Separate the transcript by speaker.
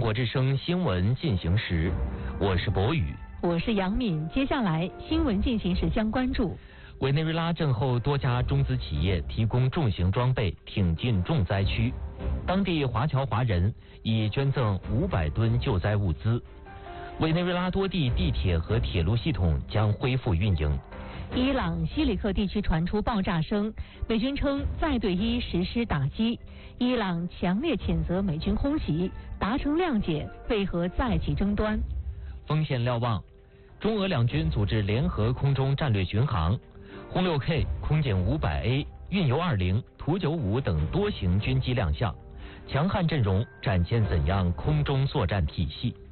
Speaker 1: 国之声新闻进行时，我是博宇，
Speaker 2: 我是杨敏。接下来新闻进行时将关注：
Speaker 1: 委内瑞拉震后多家中资企业提供重型装备挺进重灾区，当地华侨华人已捐赠500吨救灾物资。委内瑞拉多地地铁和铁路系统将恢复运营。
Speaker 2: 伊朗西里克地区传出爆炸声，美军称再对伊实施打击。伊朗强烈谴责美军空袭，达成谅解，为何再起争端？
Speaker 1: 风险瞭望，中俄两军组织联合空中战略巡航，轰6K、空警500A、运油20、图95等多型军机亮相，强悍阵容展现怎样空中作战体系？